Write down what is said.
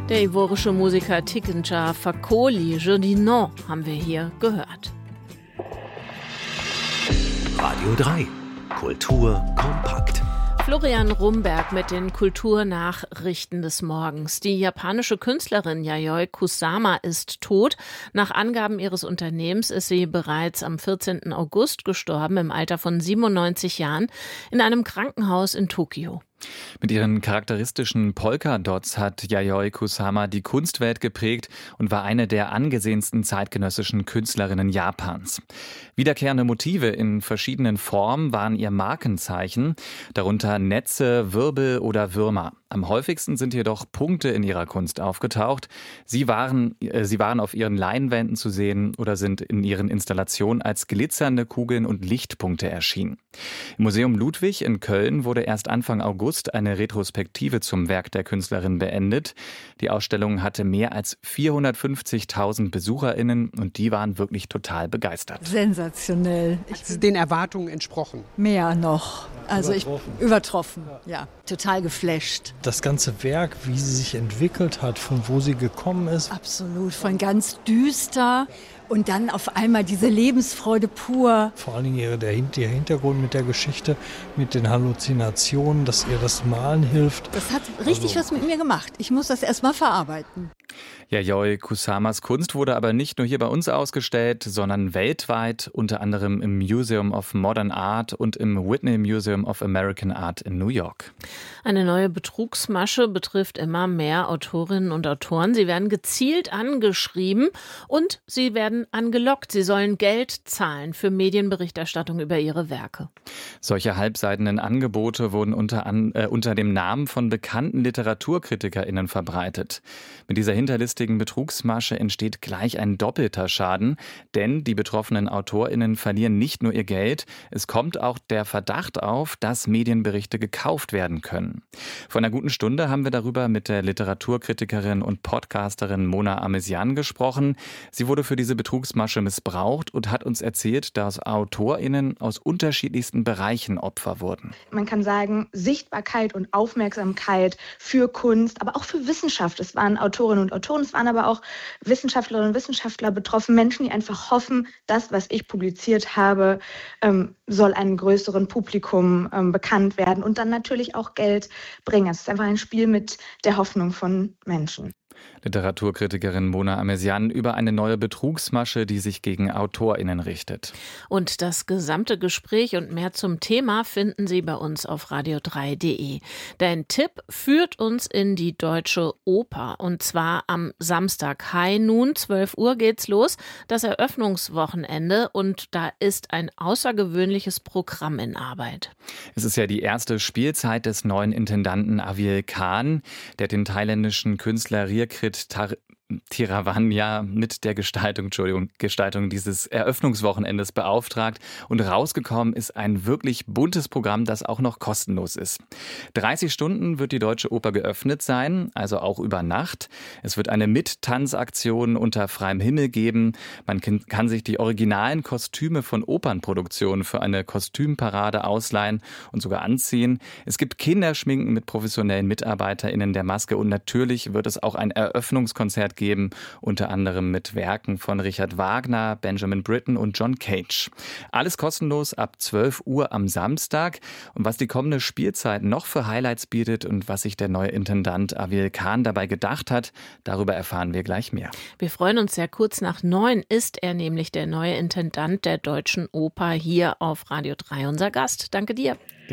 Der ivorische Musiker Tikenja Fakoly, Je dis non, haben wir hier gehört. Radio 3, Kultur kompakt. Florian Rumberg mit den Kulturnachrichten des Morgens. Die japanische Künstlerin Yayoi Kusama ist tot. Nach Angaben ihres Unternehmens ist sie bereits am 14. August gestorben, im Alter von 97 Jahren, in einem Krankenhaus in Tokio. Mit ihren charakteristischen Polka-Dots hat Yayoi Kusama die Kunstwelt geprägt und war eine der angesehensten zeitgenössischen Künstlerinnen Japans. Wiederkehrende Motive in verschiedenen Formen waren ihr Markenzeichen, darunter Netze, Wirbel oder Würmer. Am häufigsten sind jedoch Punkte in ihrer Kunst aufgetaucht. Sie waren auf ihren Leinwänden zu sehen oder sind in ihren Installationen als glitzernde Kugeln und Lichtpunkte erschienen. Im Museum Ludwig in Köln wurde erst Anfang August eine Retrospektive zum Werk der Künstlerin beendet. Die Ausstellung hatte mehr als 450.000 BesucherInnen und die waren wirklich total begeistert. Sensationell. Hat es den Erwartungen entsprochen? Mehr noch. Also übertroffen. Ja, total geflasht. Das ganze Werk, wie sie sich entwickelt hat, von wo sie gekommen ist. Absolut, von ganz düster und dann auf einmal diese Lebensfreude pur. Vor allen Dingen der Hintergrund mit der Geschichte, mit den Halluzinationen, dass ihr das Malen hilft. Das hat richtig was mit mir gemacht. Ich muss das erst mal verarbeiten. Yayoi Kusamas Kunst wurde aber nicht nur hier bei uns ausgestellt, sondern weltweit, unter anderem im Museum of Modern Art und im Whitney Museum of American Art in New York. Eine neue Betrugsmasche betrifft immer mehr Autorinnen und Autoren. Sie werden gezielt angeschrieben und sie werden angelockt. Sie sollen Geld zahlen für Medienberichterstattung über ihre Werke. Solche halbseitenen Angebote wurden unter dem Namen von bekannten LiteraturkritikerInnen verbreitet. Mit dieser hinterlistigen Betrugsmasche entsteht gleich ein doppelter Schaden, denn die betroffenen AutorInnen verlieren nicht nur ihr Geld, es kommt auch der Verdacht auf, dass Medienberichte gekauft werden können. Vor einer guten Stunde haben wir darüber mit der Literaturkritikerin und Podcasterin Mona Amesian gesprochen. Sie wurde für diese Betrugsmasche missbraucht und hat uns erzählt, dass AutorInnen aus unterschiedlichsten Bereichen Opfer wurden. Man kann sagen, Sichtbarkeit und Aufmerksamkeit für Kunst, aber auch für Wissenschaft. Es waren Autorinnen und Autoren, es waren aber auch Wissenschaftlerinnen und Wissenschaftler betroffen, Menschen, die einfach hoffen, das, was ich publiziert habe, soll einem größeren Publikum bekannt werden und dann natürlich auch Geld bringen. Es ist einfach ein Spiel mit der Hoffnung von Menschen. Literaturkritikerin Mona Amesian über eine neue Betrugsmasche, die sich gegen AutorInnen richtet. Und das gesamte Gespräch und mehr zum Thema finden Sie bei uns auf radio3.de. Dein Tipp führt uns in die Deutsche Oper und zwar am Samstag. High Noon, 12 Uhr geht's los, das Eröffnungswochenende und da ist ein außergewöhnliches Programm in Arbeit. Es ist ja die erste Spielzeit des neuen Intendanten Aviel Khan, der den thailändischen Künstler Riekrit Tiravanya mit der Gestaltung dieses Eröffnungswochenendes beauftragt und rausgekommen ist ein wirklich buntes Programm, das auch noch kostenlos ist. 30 Stunden wird die Deutsche Oper geöffnet sein, also auch über Nacht. Es wird eine Mittanzaktion unter freiem Himmel geben. Man kann sich die originalen Kostüme von Opernproduktionen für eine Kostümparade ausleihen und sogar anziehen. Es gibt Kinderschminken mit professionellen MitarbeiterInnen der Maske und natürlich wird es auch ein Eröffnungskonzert geben, unter anderem mit Werken von Richard Wagner, Benjamin Britten und John Cage. Alles kostenlos ab 12 Uhr am Samstag. Und was die kommende Spielzeit noch für Highlights bietet und was sich der neue Intendant Aviel Khan dabei gedacht hat, darüber erfahren wir gleich mehr. Wir freuen uns sehr, kurz nach 9 ist er nämlich der neue Intendant der Deutschen Oper hier auf Radio 3, unser Gast. Danke dir.